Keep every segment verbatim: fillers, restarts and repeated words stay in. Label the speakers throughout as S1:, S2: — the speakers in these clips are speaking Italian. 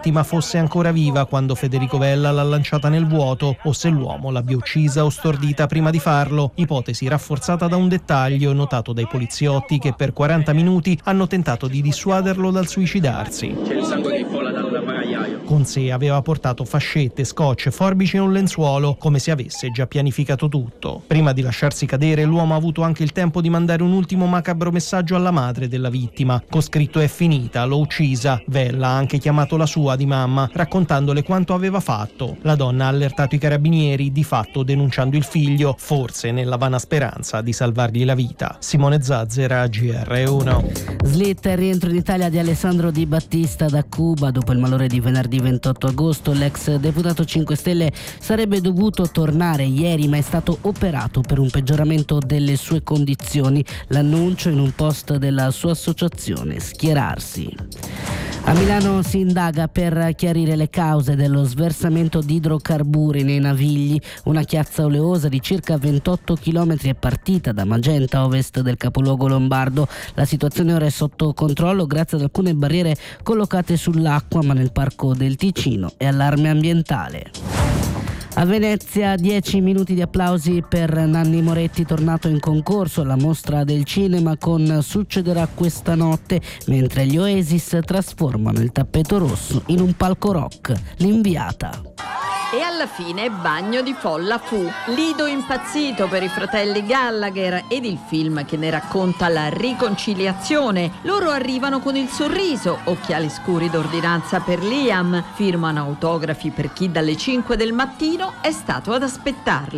S1: vittima fosse ancora viva quando Federico Vella l'ha lanciata nel vuoto o se l'uomo l'abbia uccisa o stordita prima di farlo, ipotesi rafforzata da un dettaglio notato dai poliziotti che per quaranta minuti hanno tentato di dissuaderlo dal suicidarsi.
S2: C'è il sangue che cola dal bagagliaio.
S1: Con sé aveva portato fascette, scotch, forbici e un lenzuolo, come se avesse già pianificato tutto. Prima di lasciarsi cadere, l'uomo ha avuto anche il tempo di mandare un ultimo macabro messaggio alla madre della vittima. Con scritto: è finita, l'ho uccisa. Vella ha anche chiamato la sua di mamma, raccontandole quanto aveva fatto. La donna ha allertato i carabinieri, di fatto denunciando il figlio, forse nella vana speranza di salvargli la vita. Simone Zazzera, G R uno.
S3: Slitta il rientro in Italia di Alessandro Di Battista da Cuba. Dopo il malore di venerdì ventotto agosto, l'ex deputato cinque Stelle sarebbe dovuto tornare ieri, ma è stato operato per un peggioramento delle sue condizioni. L'annuncio in un post della sua associazione Schierarsi. A Milano si indaga per chiarire le cause dello sversamento di idrocarburi nei Navigli. Una chiazza oleosa di circa ventotto chilometri è partita da Magenta, a ovest del capoluogo lombardo. La situazione ora è sotto controllo grazie ad alcune barriere collocate sull'acqua, ma nel Parco del Ticino è allarme ambientale. A Venezia dieci minuti di applausi per Nanni Moretti, tornato in concorso alla Mostra del Cinema con Succederà questa notte, mentre gli Oasis trasformano il tappeto rosso in un palco rock. L'inviata.
S4: E alla fine bagno di folla fu. Lido impazzito per i fratelli Gallagher ed il film che ne racconta la riconciliazione. Loro arrivano con il sorriso, occhiali scuri d'ordinanza per Liam, firmano autografi per chi dalle cinque del mattino è stato ad aspettarli.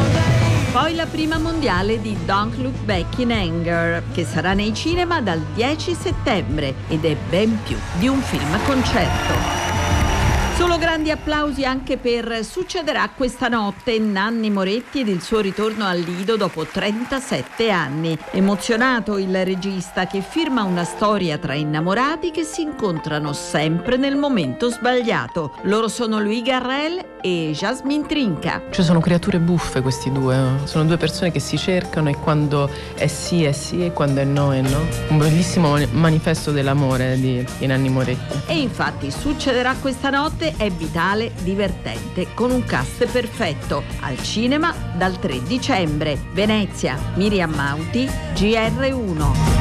S4: Poi la prima mondiale di Don't Look Back in Anger, che sarà nei cinema dal dieci settembre ed è ben più di un film concerto. Solo grandi applausi anche per Succederà questa notte, Nanni Moretti ed il suo ritorno al Lido dopo trentasette anni. Emozionato il regista che firma una storia tra innamorati che si incontrano sempre nel momento sbagliato. Loro sono Louis Garrel e Jasmine Trinca.
S5: Cioè sono creature buffe questi due, sono due persone che si cercano e quando è sì è sì e quando è no è no. Un bellissimo manifesto dell'amore di, di Nanni Moretti.
S4: E infatti Succederà questa notte è vitale, divertente, con un cast perfetto. Al cinema dal tre dicembre. Venezia, Miriam Mauti, G R uno.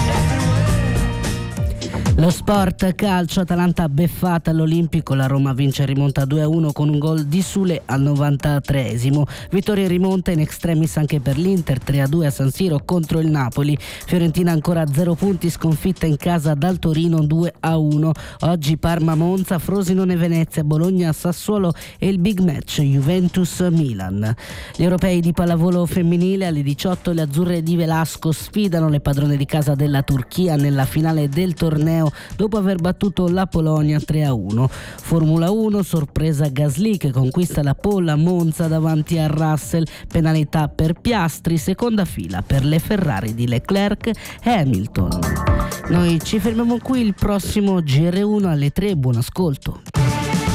S3: Lo sport calcio, Atalanta beffata all'Olimpico, la Roma vince e rimonta due a uno con un gol di Sule al novantatreesimo. Vittoria e rimonta in extremis anche per l'Inter, tre a due a San Siro contro il Napoli. Fiorentina ancora a zero punti, sconfitta in casa dal Torino due a uno. Oggi Parma-Monza, Frosinone-Venezia, Bologna-Sassuolo e il big match Juventus-Milan. Gli europei di pallavolo femminile alle diciotto, le azzurre di Velasco sfidano le padrone di casa della Turchia nella finale del torneo dopo aver battuto la Polonia tre a uno. Formula uno, sorpresa Gasly che conquista la pole a Monza davanti a Russell, penalità per Piastri, seconda fila per le Ferrari di Leclerc e Hamilton. Noi ci fermiamo qui, il prossimo G R uno alle tre, buon ascolto.